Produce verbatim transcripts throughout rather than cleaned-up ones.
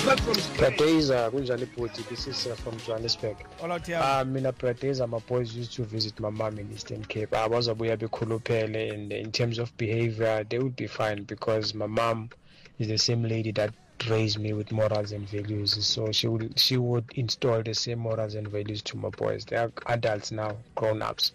Bradeza, kunjani bhuti? This is uh, from Johannesburg. Uh, mina Bradeza, my boys used to visit my mom in Eastern Cape. I was abuya bekhuluphele, and in terms of behavior, they would be fine because my mom is the same lady that raised me with morals and values. So she would she would install the same morals and values to my boys. They are adults now, grown-ups.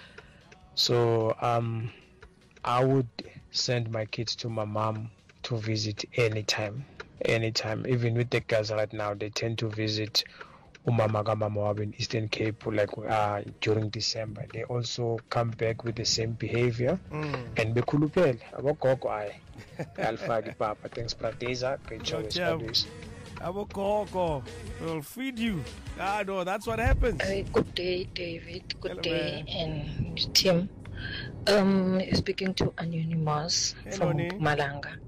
So um, I would send my kids to my mom to visit anytime. Anytime, even with the girls right now, they tend to visit Umama Gamama in Eastern Cape, like uh, during December. They also come back with the same behavior. Mm. And bekulupel, abokoko ay, alpha papa. Thanks, Bradeza. Great show, established. Abokoko will feed you. Ah, no, that's what happens. Uh, good day, David. Good Hello, day, man. And Tim. Um, speaking to Anonymous Hello, from Malanga.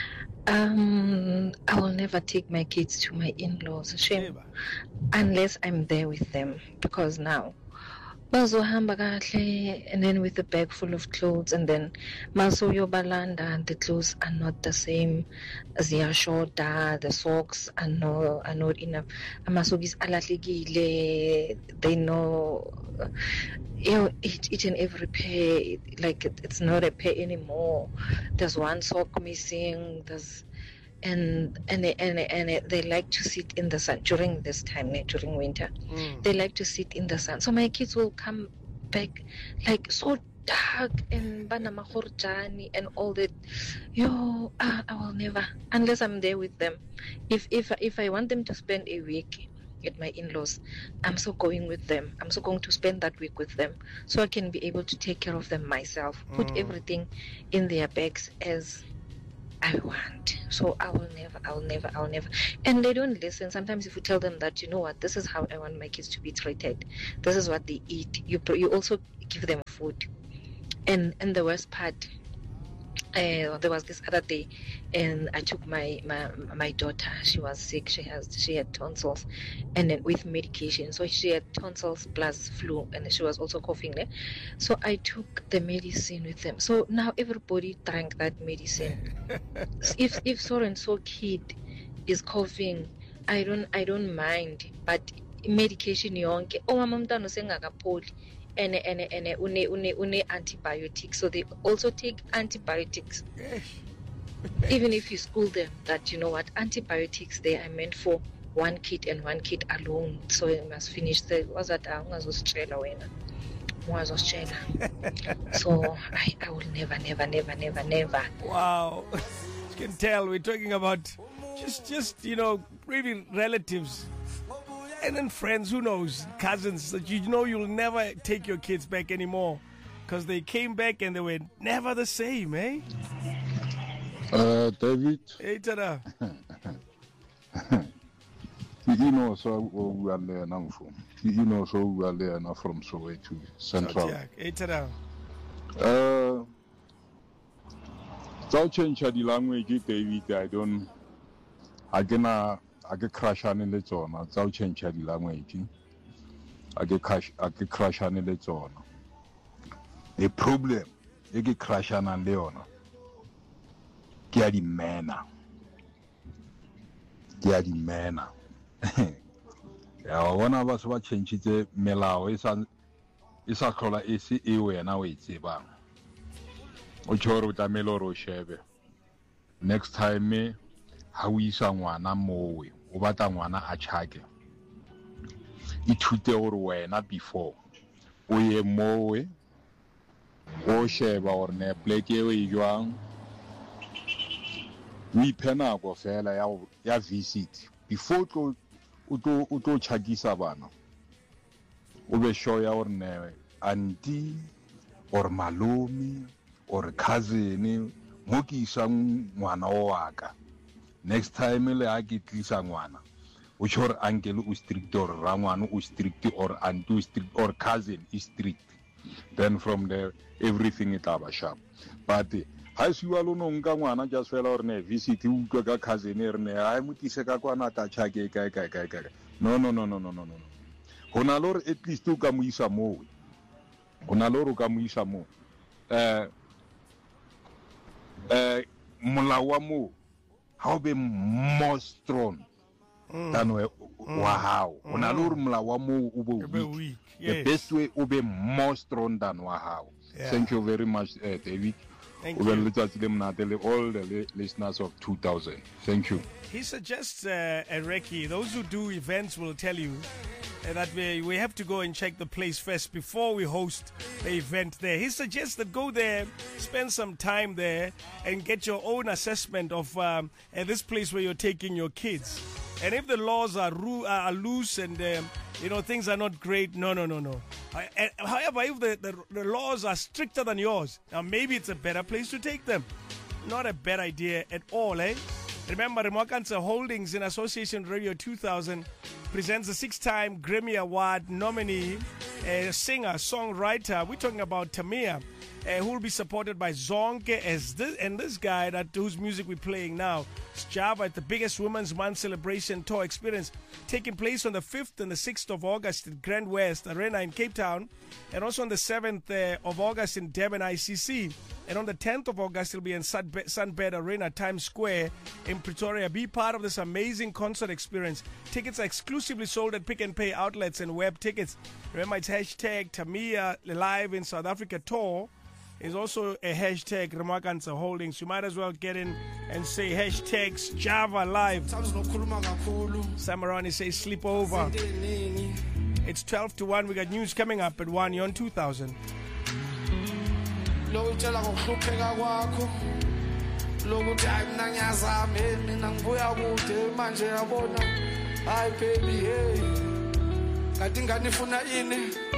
Um, I will never take my kids to my in-laws, shame, unless I'm there with them, because now bazohamba kahle, and then with a bag full of clothes, and then masoyo balanda, and the clothes are not the same as their shoulder, the socks are no are not enough. Amasokis alahlekile, they know you know each, each and every pair, like it, it's not a pair anymore. There's one sock missing, there's and and and and they like to sit in the sun during this time, during winter. Mm. They like to sit in the sun. So my kids will come back like so dark and banamahorjani and all that. Yo, ah, I will never, unless I'm there with them. If if if I want them to spend a week at my in-laws, I'm so going with them. I'm so going to spend that week with them, so I can be able to take care of them myself. Mm. Put everything in their bags as I want. So I will never, I will never, I will never. And they don't listen. Sometimes if you tell them that, you know what, this is how I want my kids to be treated, this is what they eat, you you also give them food. And and the worst part, uh, there was this other day, and I took my, my my daughter. She was sick. She has she had tonsils, and then with medication. So she had tonsils plus flu, and she was also coughing. Eh? So I took the medicine with them. So now everybody drank that medicine. if if so and so kid is coughing, I don't I don't mind. But medication yonke. Oh, mama mntana usengakapholi. And and and une une une antibiotics, so they also take antibiotics. Even if you school them that, you know what, antibiotics they are meant for one kid and one kid alone, so you must finish the was that so I, I will never never never never never. Wow. You can tell we're talking about just just you know really relatives. And then friends, who knows, cousins, that you know you'll never take your kids back anymore because they came back and they were never the same, eh? Uh, David. Hey, tada. You know, so we are there now from. You know, so we are there now from Soweto Central. Hey, tada. Uh, so change the language, David. I don't. I cannot. I get crash on in the zone. I'll change the language. I get crash. I get crash on in the zone. The problem, you get crash on and leona. Get the manner. Get the manner. Yeah, one of us was change the melao. It's an. It's a color. It's a way now. It's a bang. Ochoro tamelo shebe. Next time me. How we ngwana mowe o batla ngwana a chake ithute gore wena before o ye mowe o sheba gore ne plate e e jwang o iphena go fela ya ya visit before to o to o to chakisa bana o be sure ya gore ne auntie or malome or cousin mo ke isang ngwana o waka. Next time le a ke tlisa ngwana o tshore uncle o strict or rangwana o strict or auntie o strict or cousin is strict, then from there everything it aba sharp. But ha se wa lo no nka ngwana just fela or ne visit u utlwa ka cousin e re ne a motise ka kwana ta tshake ka ka ka ka no no no no no no no hona lor at least o ka mo isa mo hona lor o ka mo isa mo eh eh molao wa mo how be more strong than wa hao ona le hore mola wa mo o be weak the best way o be more strong than wa hao. Thank you very much, uh, David. Thank you. All the listeners of two thousand. Thank you. He suggests, uh, Reki, those who do events will tell you uh, that we, we have to go and check the place first before we host the event there. He suggests that go there, spend some time there, and get your own assessment of um, uh, this place where you're taking your kids. And if the laws are, ru- are loose and um, you know things are not great, no, no, no, no. Uh, however, if the, the, the laws are stricter than yours, now maybe it's a better place to take them. Not a bad idea at all, eh? Remember, Remakansa Holdings in Association Radio two thousand presents a six-time Grammy Award nominee, a singer, songwriter. We're talking about Tamia, uh, who will be supported by Zonke as this, and this guy that whose music we're playing now. It's Java at the biggest Women's Month celebration tour experience taking place on the fifth and the sixth of August at Grand West Arena in Cape Town, and also on the seventh uh, of August in Durban I C C. And on the tenth of August, it'll be in Sunbed, Sunbed Arena, Times Square in Pretoria. Be part of this amazing concert experience. Tickets are exclusively sold at Pick and Pay outlets and web tickets. Remember, it's hashtag Tamia Live in South Africa tour. Is also a hashtag Remakansa Holdings. You might as well get in and say hashtags Java Live. Samarani says sleepover. It's twelve to one. We got news coming up at one. You're on two thousand. Lokutshela ngokuhlupheka kwakho lokuthi hayi mina ngiyazama mina ngibuya kude manje yabona hayi baby hey ngathi ngani ifuna ini